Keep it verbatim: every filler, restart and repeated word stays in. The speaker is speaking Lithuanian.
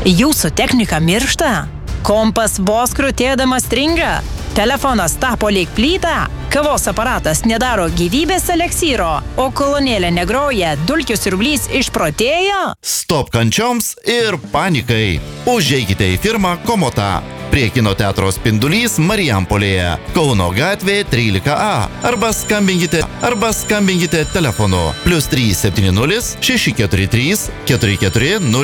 Jūsų technika miršta? Kompas vos krutėdamas stringa? Telefonas tapo lyg plyta? Kavos aparatas nedaro gyvybės eleksyro, o kolonėlė negroja, dulkių siurblys išprotėjo? Stop kančioms ir panikai. Užeikite į firmą Komota. Prie kino teatro Spindulys Marijampolėje, Kauno gatvė trylika A. Arba skambinkite, arba skambinkite telefonu plius trys septyni nulis šeši keturi trys keturi keturi nulis.